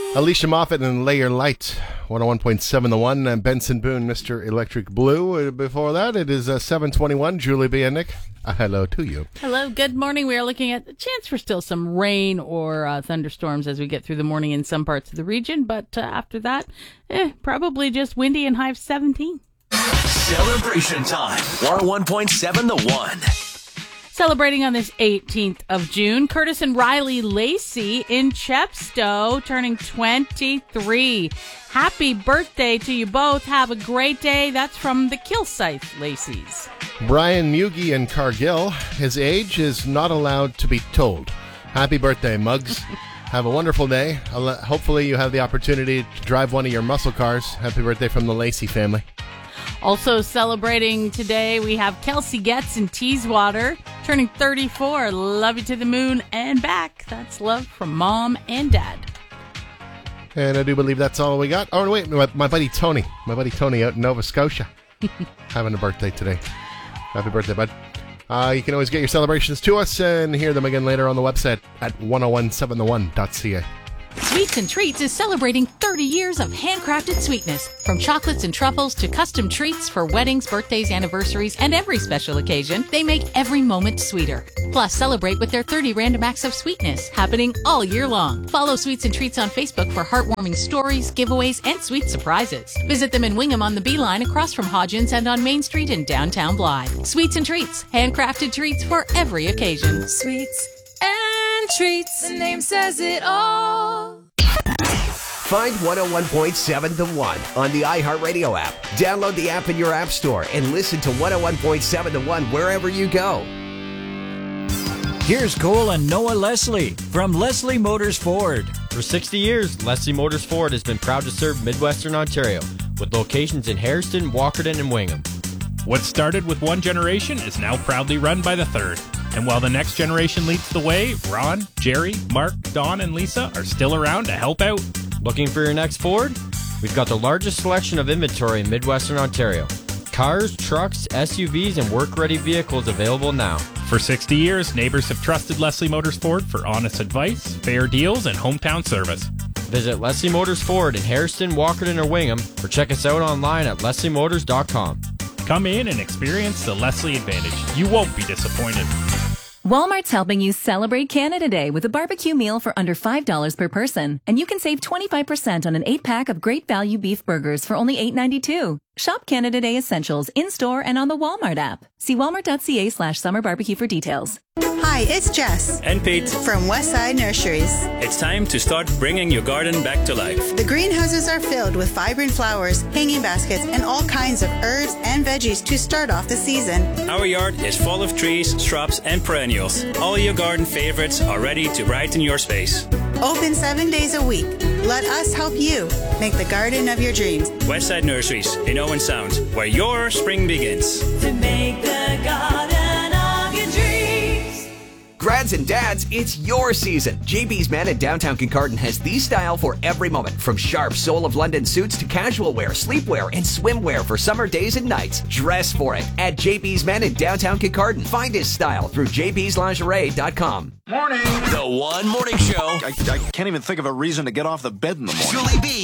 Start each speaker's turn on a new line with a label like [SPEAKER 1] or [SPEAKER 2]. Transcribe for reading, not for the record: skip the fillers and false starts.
[SPEAKER 1] Alicia Moffat and Lay Your Light, 101.7 The One, and Benson Boone, Mr. Electric Blue. Before that, it is 7:21. Julie B. and Nick, hello to you.
[SPEAKER 2] Hello, good morning. We are looking at the chance for still some rain or thunderstorms as we get through the morning in some parts of the region, but after that, probably just windy and high of 17.
[SPEAKER 3] Celebration time. 101.7 The One.
[SPEAKER 2] Celebrating on this 18th of June, Curtis and Riley Lacey in Chepstow, turning 23. Happy birthday to you both. Have a great day. That's from the Kilsyth Lacey's.
[SPEAKER 1] Brian Mugi in Cargill. His age is not allowed to be told. Happy birthday, Muggs. Have a wonderful day. Hopefully you have the opportunity to drive one of your muscle cars. Happy birthday from the Lacey family.
[SPEAKER 2] Also celebrating today, we have Kelsey Getz in Teeswater, turning 34. Love you to the moon and back. That's love from Mom and Dad.
[SPEAKER 1] And I do believe that's all we got. Oh, wait, my buddy Tony. My buddy Tony out in Nova Scotia. Having a birthday today. Happy birthday, bud. You can always get your celebrations to us and hear them again later on the website at 1017theone.ca.
[SPEAKER 4] Sweets and Treats is celebrating 30 years of handcrafted sweetness. From chocolates and truffles to custom treats for weddings, birthdays, anniversaries, and every special occasion, they make every moment sweeter. Plus, celebrate with their 30 random acts of sweetness happening all year long. Follow Sweets and Treats on Facebook for heartwarming stories, giveaways, and sweet surprises. Visit them in Wingham on the Beeline across from Hodgins and on Main Street in downtown Blythe. Sweets and Treats, handcrafted treats for every occasion.
[SPEAKER 5] Sweets and Treats, the name says it all.
[SPEAKER 6] Find 101.7 The One on the iHeartRadio app. Download the app in your app store and listen to 101.7 The One wherever you go.
[SPEAKER 7] Here's Cole and Noah Leslie from Leslie Motors Ford.
[SPEAKER 8] For 60 years, Leslie Motors Ford has been proud to serve Midwestern Ontario with locations in Hairston, Walkerton, and Wingham.
[SPEAKER 9] What started with one generation is now proudly run by the third. And while the next generation leads the way, Ron, Jerry, Mark, Don, and Lisa are still around to help out.
[SPEAKER 8] Looking for your next Ford? We've got the largest selection of inventory in Midwestern Ontario. Cars, trucks, SUVs, and work-ready vehicles available now.
[SPEAKER 9] For 60 years, neighbors have trusted Leslie Motors Ford for honest advice, fair deals, and hometown service.
[SPEAKER 8] Visit Leslie Motors Ford in Hairston, Walkerton, or Wingham, or check us out online at lesliemotors.com.
[SPEAKER 9] Come in and experience the Leslie advantage. You won't be disappointed.
[SPEAKER 10] Walmart's helping you celebrate Canada Day with a barbecue meal for under $5 per person. And you can save 25% on an 8-pack of great value beef burgers for only $8.92. Shop Canada Day Essentials in-store and on the Walmart app. See walmart.ca/summer barbecue for details.
[SPEAKER 11] Hi, it's Jess.
[SPEAKER 12] And Pete.
[SPEAKER 11] From Westside Nurseries.
[SPEAKER 12] It's time to start bringing your garden back to life.
[SPEAKER 11] The greenhouses are filled with vibrant flowers, hanging baskets, and all kinds of herbs and veggies to start off the season.
[SPEAKER 12] Our yard is full of trees, shrubs, and perennials. All your garden favorites are ready to brighten your space.
[SPEAKER 11] Open 7 days a week. Let us help you make the garden of your dreams.
[SPEAKER 12] Westside Nurseries in Owen Sound, where your spring begins.
[SPEAKER 5] To make the garden of your dreams.
[SPEAKER 6] Grads and dads, it's your season. JB's Men in downtown Kincardine has the style for every moment. From sharp Soul of London suits to casual wear, sleepwear, and swimwear for summer days and nights. Dress for it at JB's Men in downtown Kincardine. Find his style through jbslingerie.com.
[SPEAKER 3] Morning. The One Morning Show.
[SPEAKER 13] I can't even think of a reason to get off the bed in the morning.
[SPEAKER 3] Julie B.